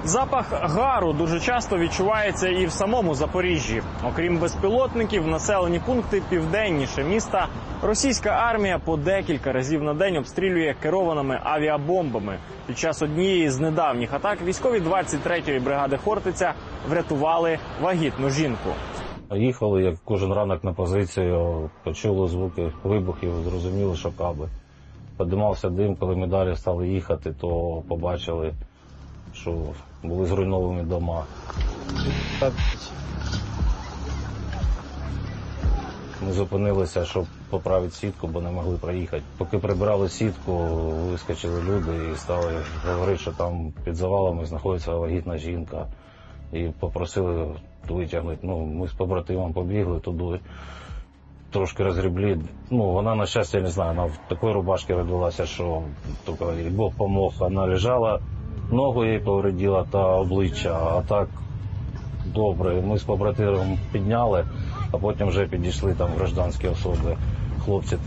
Запах гару дуже часто відчувається і в самому Запоріжжі. Окрім безпілотників, населені пункти південніше міста російська армія по декілька разів на день обстрілює керованими авіабомбами. Під час однієї з недавніх атак військові 23-ї бригади «Хортиця» врятували вагітну жінку. Їхали, як кожен ранок на позицію, почули звуки вибухів, зрозуміли, що каби. Піднімався дим, коли ми далі стали їхати, то побачили, що були зруйновані дома. Ми зупинилися, щоб поправити сітку, бо не могли проїхати. Поки прибирали сітку, вискочили люди і стали говорити, що там під завалами знаходиться вагітна жінка. І попросили витягнути. Ми з побратимом побігли туди, трошки розгребли. Вона, на щастя, я не знаю, вона в такій рубашці родилася, що тільки їй Бог помог. Вона лежала, ногу їй повредила та обличчя, а так добре. Ми з побратимом підняли, а потім вже підійшли там гражданські особи, хлопці.